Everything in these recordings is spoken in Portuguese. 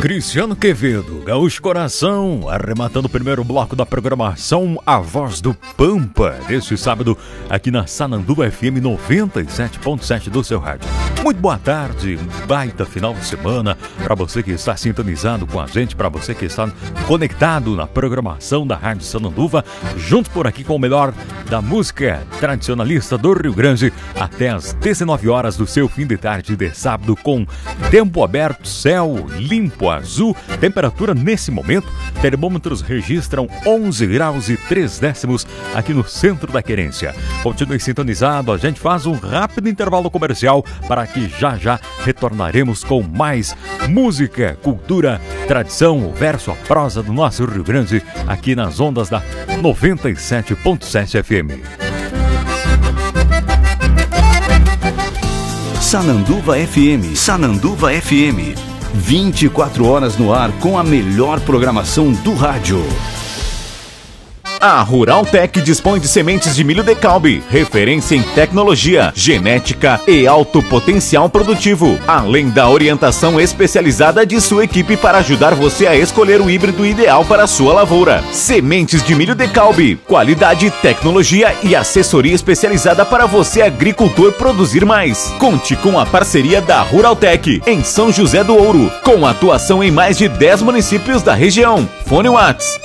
Cristiano Quevedo, Gaúcho Coração, arrematando o primeiro bloco da programação A Voz do Pampa, deste sábado, aqui na Sananduva FM 97.7 do seu rádio. Muito boa tarde, baita final de semana, para você que está sintonizado com a gente, para você que está conectado na programação da Rádio Sananduva, junto por aqui com o melhor da música tradicionalista do Rio Grande, até às 19 horas do seu fim de tarde de sábado, com tempo aberto, céu limpo, azul, temperatura nesse momento, termômetros registram 11 graus e 3 décimos aqui no centro da Querência. Continue sintonizado, a gente faz um rápido intervalo comercial para que já retornaremos com mais música, cultura, tradição, o verso, a prosa do nosso Rio Grande, aqui nas ondas da 97.7 FM. Sananduva FM, Sananduva FM. 24 horas no ar com a melhor programação do rádio. A Ruraltec dispõe de sementes de milho Decalbe, referência em tecnologia, genética e alto potencial produtivo, além da orientação especializada de sua equipe para ajudar você a escolher o híbrido ideal para a sua lavoura. Sementes de milho Decalbe, qualidade, tecnologia e assessoria especializada para você, agricultor, produzir mais. Conte com a parceria da Ruraltec em São José do Ouro, com atuação em mais de 10 municípios da região. Fone Whats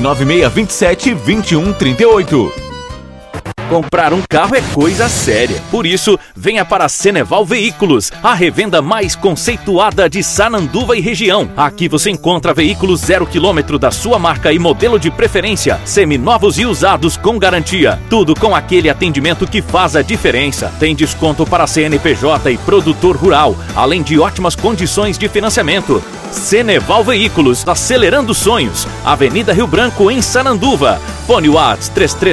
996272138. Comprar um carro é coisa séria. Por isso, venha para a Ceneval Veículos, a revenda mais conceituada de Sananduva e região. Aqui você encontra veículos 0 km da sua marca e modelo de preferência, seminovos e usados com garantia. Tudo com aquele atendimento que faz a diferença. Tem desconto para CNPJ e produtor rural, além de ótimas condições de financiamento. Ceneval Veículos, acelerando sonhos. Avenida Rio Branco, em Sananduva. Fone Whats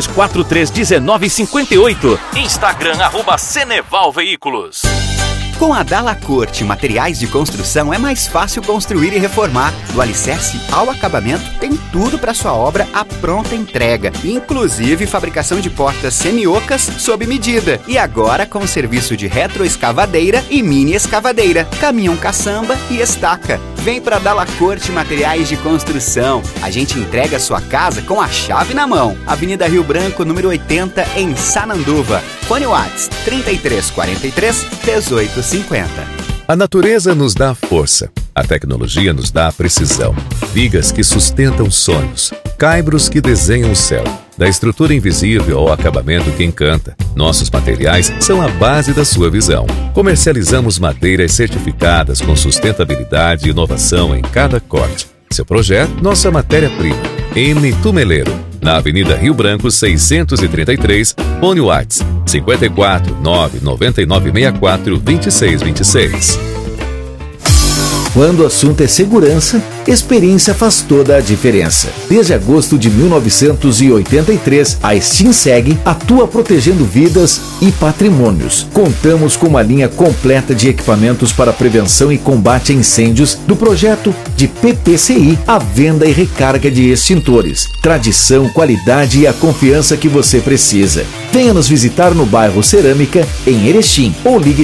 33431958. Instagram @Ceneval Veículos. Com a Dalacorte Materiais de Construção é mais fácil construir e reformar. Do alicerce ao acabamento, tem tudo para sua obra à pronta entrega, inclusive fabricação de portas semi-ocas sob medida. E agora com serviço de retroescavadeira e mini escavadeira, caminhão caçamba e estaca. Vem para Dalacorte Materiais de Construção. A gente entrega a sua casa com a chave na mão. Avenida Rio Branco, número 80, em Sananduva. Fone Whats 3343-1850. A natureza nos dá força, a tecnologia nos dá precisão, vigas que sustentam sonhos, caibros que desenham o céu. Da estrutura invisível ao acabamento que encanta, nossos materiais são a base da sua visão. Comercializamos madeiras certificadas com sustentabilidade e inovação em cada corte. Seu projeto, nossa matéria-prima. M. Tumeleiro, na Avenida Rio Branco 633, Fone Whats 54 99964 2626. Quando o assunto é segurança, experiência faz toda a diferença. Desde agosto de 1983, a Stinseg atua protegendo vidas e patrimônios. Contamos com uma linha completa de equipamentos para prevenção e combate a incêndios, do projeto de PPCI à venda e recarga de extintores. Tradição, qualidade e a confiança que você precisa. Venha nos visitar no bairro Cerâmica, em Erechim, ou ligue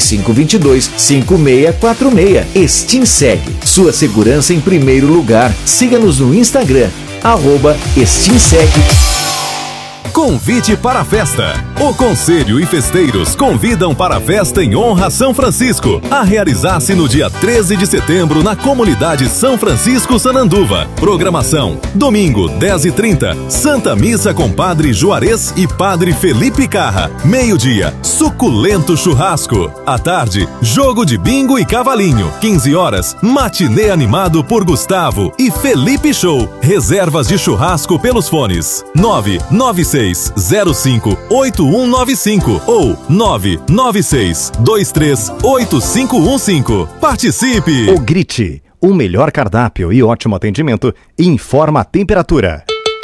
3522-5646. Stinseg, sua segurança em primeiro lugar. Siga-nos no Instagram, @Stinseg. Convite para a festa. O Conselho e Festeiros convidam para a festa em honra a São Francisco, a realizar-se no dia 13 de setembro na comunidade São Francisco Sananduva. Programação: domingo, 10h30, Santa Missa com Padre Juarez e Padre Felipe Carra. Meio-dia, suculento churrasco. À tarde, jogo de bingo e cavalinho. 15 horas, matinê animado por Gustavo e Felipe Show. Reservas de churrasco pelos fones 996058195 ou 996238515. Participe! O Grite, o melhor cardápio e ótimo atendimento, informa a temperatura.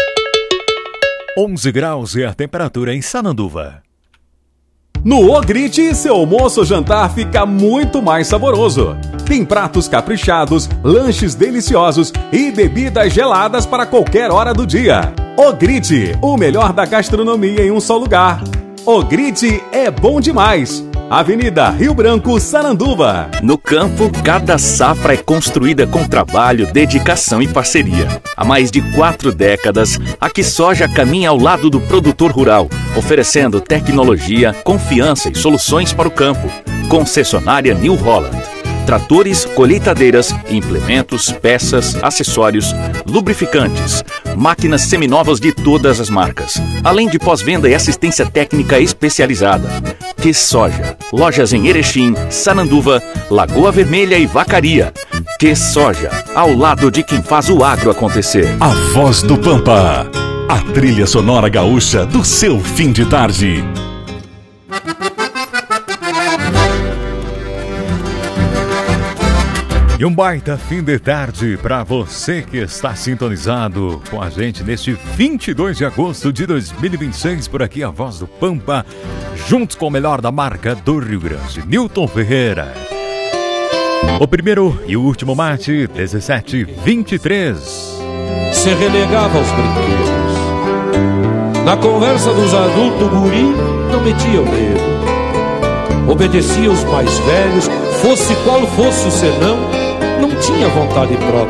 11 graus é a temperatura em Sananduva. No Ogrite, seu almoço ou jantar fica muito mais saboroso. Tem pratos caprichados, lanches deliciosos e bebidas geladas para qualquer hora do dia. Ogrite, o melhor da gastronomia em um só lugar. Ogrite é bom demais. Avenida Rio Branco, Sananduva. No campo, cada safra é construída com trabalho, dedicação e parceria. Há mais de 4 décadas, a QuiSoja caminha ao lado do produtor rural, oferecendo tecnologia, confiança e soluções para o campo. Concessionária New Holland. Tratores, colheitadeiras, implementos, peças, acessórios, lubrificantes, máquinas seminovas de todas as marcas, além de pós-venda e assistência técnica especializada. QuiSoja. Lojas em Erechim, Sananduva, Lagoa Vermelha e Vacaria. QuiSoja. Ao lado de quem faz o agro acontecer. A Voz do Pampa. A trilha sonora gaúcha do seu fim de tarde. E um baita fim de tarde para você que está sintonizado com a gente neste 22 de agosto de 2026, por aqui a Voz do Pampa, juntos com o melhor da marca do Rio Grande, Newton Ferreira. O primeiro e o último mate, 17:23. Se relegava aos brinquedos. Na conversa dos adultos, o guri não metia o dedo. Obedecia os mais velhos, fosse qual fosse o senão, não tinha vontade própria.